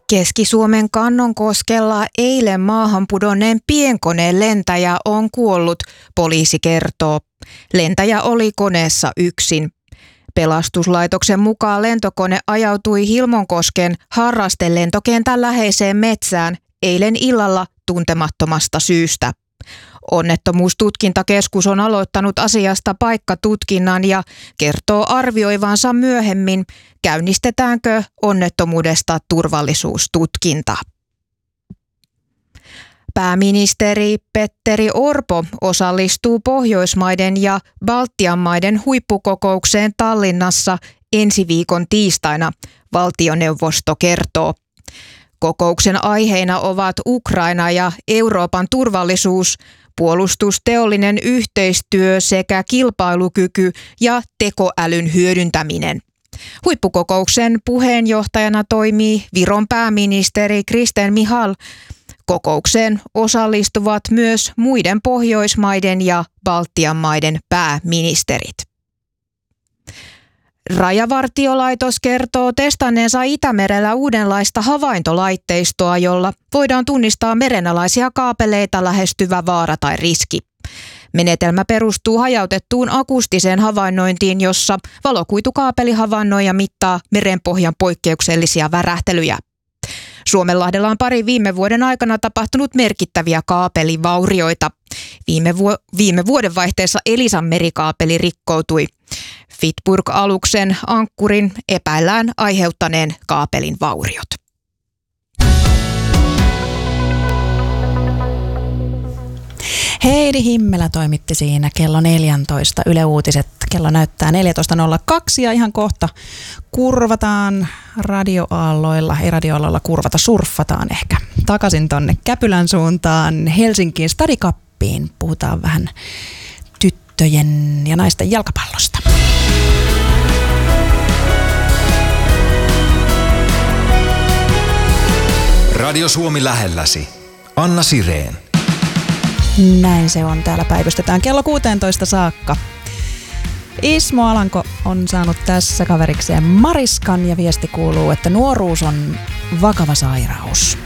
Keski-Suomen Kannonkoskella eilen maahan pudonneen pienkoneen lentäjä on kuollut, poliisi kertoo. Lentäjä oli koneessa yksin. Pelastuslaitoksen mukaan lentokone ajautui Hilmonkosken harrastelentokentän läheiseen metsään eilen illalla tuntemattomasta syystä. Onnettomuustutkintakeskus on aloittanut asiasta paikkatutkinnan ja kertoo arvioivansa myöhemmin, käynnistetäänkö onnettomuudesta turvallisuustutkinta. Pääministeri Petteri Orpo osallistuu Pohjoismaiden ja Baltian maiden huippukokoukseen Tallinnassa ensi viikon tiistaina, valtioneuvosto kertoo. Kokouksen aiheina ovat Ukraina ja Euroopan turvallisuus, puolustusteollinen yhteistyö sekä kilpailukyky ja tekoälyn hyödyntäminen. Huippukokouksen puheenjohtajana toimii Viron pääministeri Kristen Michal. Kokoukseen osallistuvat myös muiden Pohjoismaiden ja Baltian maiden pääministerit. Rajavartiolaitos kertoo testanneensa Itämerellä uudenlaista havaintolaitteistoa, jolla voidaan tunnistaa merenalaisia kaapeleita lähestyvä vaara tai riski. Menetelmä perustuu hajautettuun akustiseen havainnointiin, jossa valokuitukaapeli havainnoi ja mittaa merenpohjan poikkeuksellisia värähtelyjä. Suomenlahdella on pari viime vuoden aikana tapahtunut merkittäviä kaapelivaurioita. Viime vuodenvaihteessa Elisan merikaapeli rikkoutui. Fitburg-aluksen ankkurin epäillään aiheuttaneen kaapelin vauriot. Heidi Himmelä toimitti siinä kello 14. Yle Uutiset. Kello näyttää 14.02 ja ihan kohta kurvataan radioaalloilla. Ei radioaalloilla kurvata, surffataan ehkä. Takaisin tonne Käpylän suuntaan Helsinkiin Stadikappiin. Puhutaan vähän tyttöjen ja naisten jalkapallosta. Radio Suomi lähelläsi. Anna Sireen. Näin se on. Täällä päivystetään kello 16 saakka. Ismo Alanko on saanut tässä kaverikseen Mariskan ja viesti kuuluu, että nuoruus on vakava sairaus.